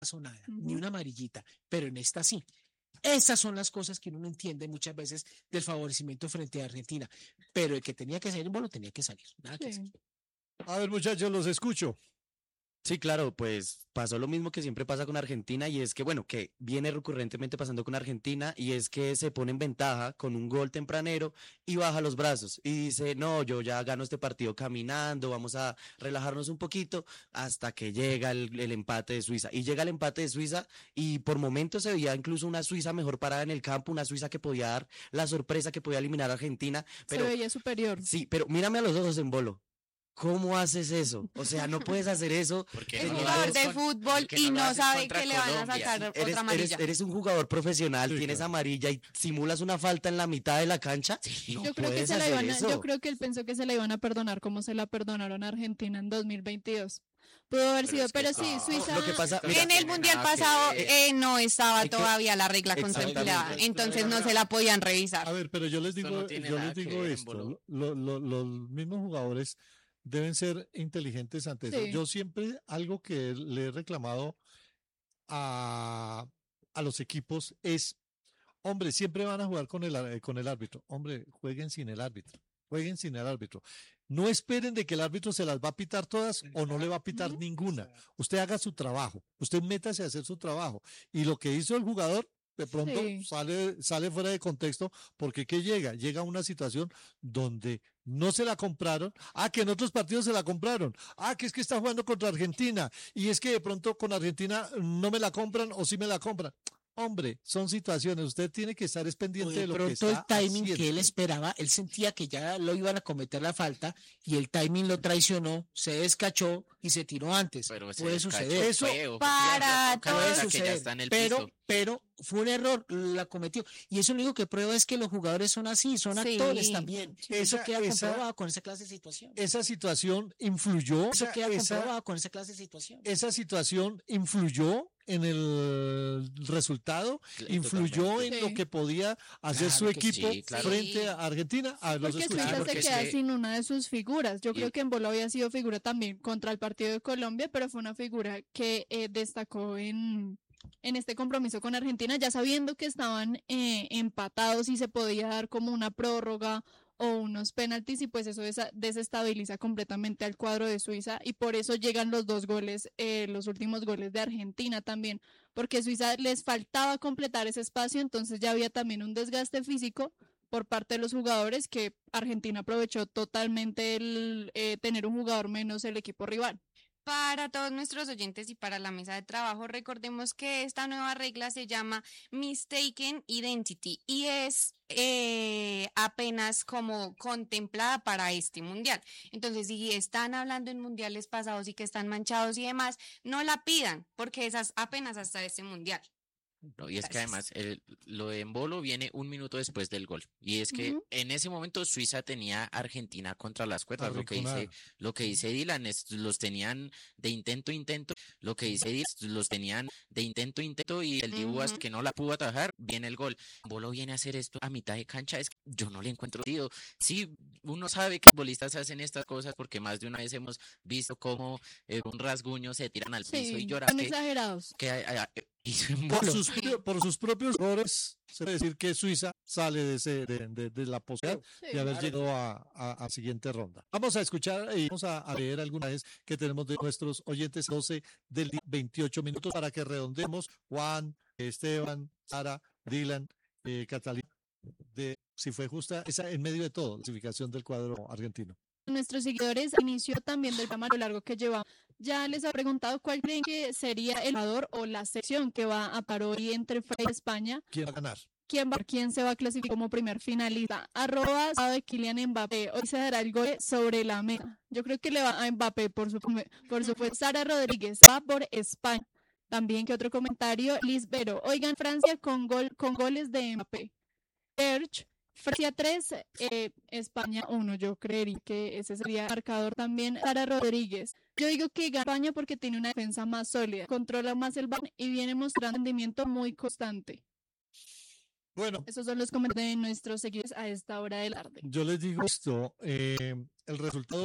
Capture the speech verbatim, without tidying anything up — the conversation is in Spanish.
pasó nada, ni Ujú. una amarillita, pero en esta sí. Esas son las cosas que uno no entiende muchas veces del favorecimiento frente a Argentina, pero el que tenía que salir, bueno, tenía que salir, nada que hacer. Sí. A ver, muchachos, los escucho. Sí, claro, pues pasó lo mismo que siempre pasa con Argentina y es que, bueno, que viene recurrentemente pasando con Argentina y es que se pone en ventaja con un gol tempranero y baja los brazos y dice, no, yo ya gano este partido caminando, vamos a relajarnos un poquito hasta que llega el, el empate de Suiza. Y llega el empate de Suiza y por momentos se veía incluso una Suiza mejor parada en el campo, una Suiza que podía dar la sorpresa, que podía eliminar a Argentina, pero Se veía superior. sí, pero mírame a los ojos en bolo. ¿Cómo haces eso? O sea, no puedes hacer eso. Porque Es no lo jugador haces de con- fútbol porque y no lo no haces sabe contra que le van a Colombia. sacar Eres, otra eres, amarilla. eres un jugador profesional, Sí, tienes claro. amarilla y simulas una falta en la mitad de la cancha. No Yo creo que puedes se la hacer iban a- eso. yo creo que él pensó que se la iban a perdonar como se la perdonaron a Argentina en dos mil veintidós. Pudo haber Pero sido, es que pero esto- sí, no, Suiza. lo que pasa- Esto mira, En no el tiene mundial nada que pasado ver. eh, no estaba Hay que- todavía la regla Exactamente. contemplada, entonces no se la podían revisar. A ver, pero yo les Esto digo, no tiene yo nada les que digo ver, esto, Embolo. lo- lo- los mismos jugadores deben ser inteligentes ante eso. Sí. Yo siempre, algo que le he reclamado a, a los equipos es, hombre, siempre van a jugar con el, ar- con el árbitro. Hombre, jueguen sin el árbitro. Jueguen sin el árbitro. No esperen de que el árbitro se las va a pitar todas o no le va a pitar ninguna. Usted haga su trabajo. Usted métase a hacer su trabajo. Y lo que hizo el jugador, de pronto Sí. sale, sale fuera de contexto, porque ¿qué llega? Llega a una situación donde no se la compraron. Ah, que en otros partidos se la compraron. Ah, que es que está jugando contra Argentina. Y es que de pronto con Argentina no me la compran o sí me la compran. Hombre, son situaciones. Usted tiene que estar es O pendiente de de lo que pronto el está timing que él haciendo. esperaba, él sentía que ya lo iban a cometer la falta y el timing lo traicionó, se descachó y se tiró antes. Pero ese Puede descacho suceder. Eso feo, porque para ya toca todos- Puede hasta que ya suceder, está en el pero, piso. pero fue un error, la cometió. Y eso lo único que prueba es que los jugadores son así, son Sí. actores también. Eso Esa- queda esa- comprobado con esa clase de situación. Esa situación influyó. Eso esa- queda esa- comprobado con esa clase de situación. esa situación influyó en el resultado, Claro, influyó totalmente. en lo Sí. que podía hacer Claro su que equipo sí, claro. frente a Argentina. A los Porque escuchamos. Suiza porque se es queda que- sin una de sus figuras. Yo Y- creo que Embolo había sido figura también contra el partido de Colombia, pero fue una figura que eh, destacó en, en este compromiso con Argentina, ya sabiendo que estaban eh, empatados y se podía dar como una prórroga o unos penaltis y pues eso desa- desestabiliza completamente al cuadro de Suiza y por eso llegan los dos goles, eh, los últimos goles de Argentina también, porque Suiza les faltaba completar ese espacio, entonces ya había también un desgaste físico por parte de los jugadores que Argentina aprovechó totalmente el eh, tener un jugador menos el equipo rival. Para todos nuestros oyentes y para la mesa de trabajo, recordemos que esta nueva regla se llama Mistaken Identity y es eh, apenas como contemplada para este mundial. Entonces, si están hablando en mundiales pasados y que están manchados y demás, no la pidan porque esas apenas hasta este mundial. No, y es que Gracias. además el- lo de Embolo viene un minuto después del gol. Y es que Ujú. en ese momento Suiza tenía a Argentina contra las cuerdas. Lo que dice, Arrinconada. lo que dice Dylan es, los tenían de intento a intento. Lo que dice Dylan, los tenían de intento a intento y el Dibu hasta Ujú. que no la pudo atajar, viene el gol. Embolo viene a hacer esto a mitad de cancha. Es que yo no le encuentro sentido. Sí, uno sabe que los futbolistas hacen estas cosas porque más de una vez hemos visto cómo eh, un rasguño se tiran al piso y Sí, lloran. son Que, exagerados. que, ah, ah, hizo Por Embolo. sus, por sus propios errores, se puede decir que Suiza sale de, ese, de, de- de la posibilidad de haber llegado a, a, a siguiente ronda. Vamos a escuchar y vamos a, a leer algunas vez que tenemos de nuestros oyentes doce del día, veintiocho minutos para que redondemos. Juan, Esteban, Sara, Dylan, eh, Catalina, de si fue justa, esa en medio de todo, la clasificación del cuadro argentino. Nuestros seguidores inició también del programa a lo largo que lleva. Ya les ha preguntado cuál creen que sería el jugador o la sección que va a parar hoy entre Francia y España. ¿Quién va a ganar? ¿Quién va, quién se va a clasificar como primer finalista? Arroba de Kylian Mbappé. Hoy se dará el gol sobre la meta. Yo creo que le va a Mbappé por su por supuesto. Sara Rodríguez va por España. También que otro comentario, Liz Vero. Oigan, Francia con gol con goles de Mbappé. Perch, Francia tres, eh, España uno. Yo creería que ese sería el marcador también. Sara Rodríguez. Yo digo que gana España porque tiene una defensa más sólida, controla más el balón y viene mostrando un rendimiento muy constante. Bueno, Esos son los comentarios de nuestros seguidores a esta hora de la tarde. yo les digo esto, eh, el resultado